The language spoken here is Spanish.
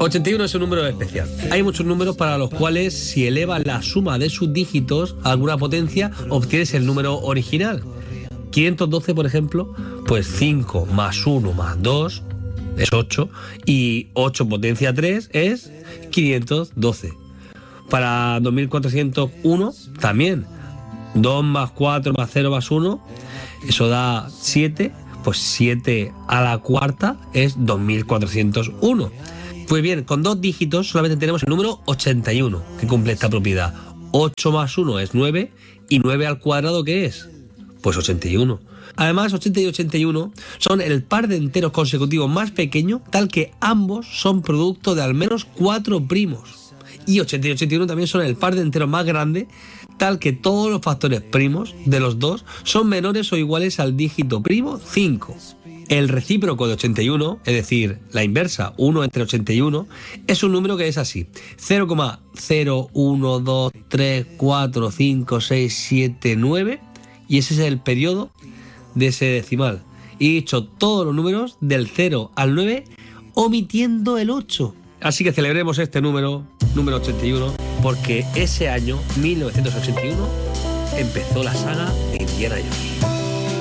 81 es un número especial. Hay muchos números para los cuales si elevas la suma de sus dígitos a alguna potencia, obtienes el número original. 512, por ejemplo, pues 5 más 1 más 2 es 8 y 8 potencia 3 es 512. Para 2401 también. 2 más 4 más 0 más 1, eso da 7, pues 7 a la cuarta es 2401. Pues bien, con dos dígitos solamente tenemos el número 81 que cumple esta propiedad. 8 más 1 es 9 y 9 al cuadrado ¿qué es? Pues 81. Además, 80 y 81 son el par de enteros consecutivos más pequeño, tal que ambos son producto de al menos 4 primos. Y 80 y 81 también son el par de enteros más grande, tal que todos los factores primos de los dos son menores o iguales al dígito primo 5. El recíproco de 81, es decir, la inversa, 1 entre 81, es un número que es así: 0,01234567 y ese es el periodo de ese decimal. Y he dicho todos los números del 0 al 9 omitiendo el 8. Así que celebremos este número 81, porque ese año, 1981, empezó la saga de Indiana Jones.